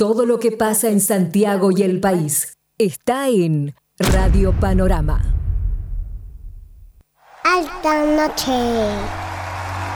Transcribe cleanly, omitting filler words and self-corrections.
Todo lo que pasa en Santiago y el país está en Radio Panorama. Alta noche.